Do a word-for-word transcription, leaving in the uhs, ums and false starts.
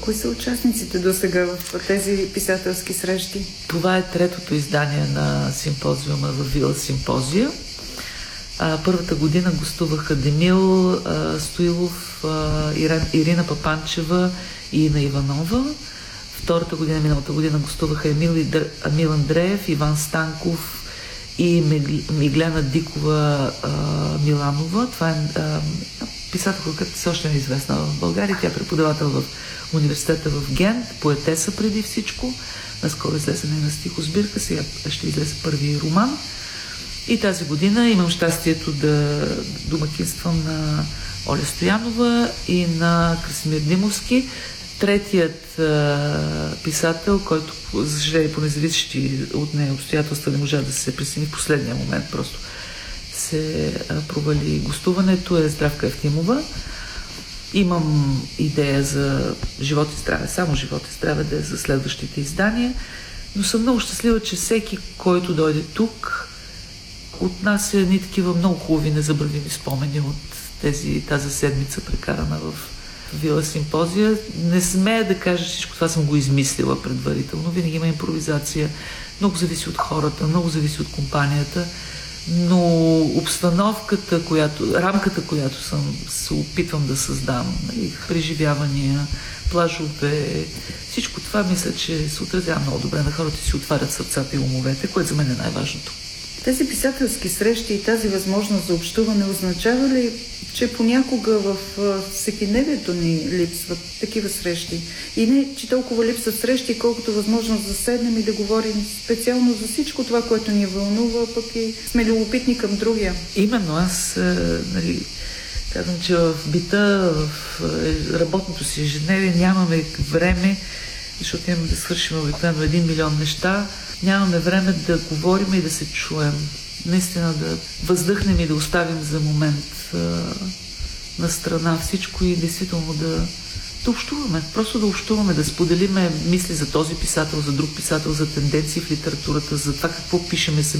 Кои са участниците до сега в тези писателски срещи? Това е третото издание на симпозиума в Вила Симпозия. А, първата година гостуваха Демил а, Стоилов, а, Ирен, Ирина Папанчева и Ина Иванова. Втората година, миналата година, гостуваха Емил, Емил Андреев, Иван Станков и Миглена Дикова а, Миланова. Това е а, писателка, която все още не е известна в България. Тя е преподавател в университета в Гент, поетеса преди всичко. Наскоро излезе нейна стихосбирка, сега ще излезе първи роман. И тази година имам щастието да домакинствам на Оля Стоянова и на Красимир Димовски. Третият а, писател, който, за съжаление, по независещи от нея обстоятелства не можа да се присъедини в последния момент, просто се а, провали гостуването, е Здравка Евтимова. Имам идея за живот и здраве, само живот и здраве да е за следващите издания, но съм много щастлива, че всеки, който дойде тук, отнася едни такива много хубави, незабравими спомени от тези, тази седмица, прекарана в Вила Симпозия. Не смея да кажа, всичко това съм го измислила предварително. Винаги има импровизация. Много зависи от хората, много зависи от компанията. Но обстановката, която, рамката, която съм се опитвам да създам, нали, преживявания, плажове, всичко това мисля, че се отразява много добре на хората и си отварят сърцата и умовете, което за мен е най-важното. Тези писателски срещи и тази възможност за общуване означава ли, че понякога в всекидневието ни липсват такива срещи? И не, че толкова липсват срещи, колкото възможност да седнем и да говорим специално за всичко това, което ни вълнува, пък и сме любопитни към другия. Именно аз, нали, казвам, че в бита, в работното си ежедневие нямаме време, защото имаме да свършим обикновено един милион неща, нямаме време да говорим и да се чуем. Наистина да въздъхнем и да оставим за момент а, на страна всичко и действително да, да общуваме. Просто да общуваме, да споделиме мисли за този писател, за друг писател, за тенденции в литературата, за това какво пишеме сами.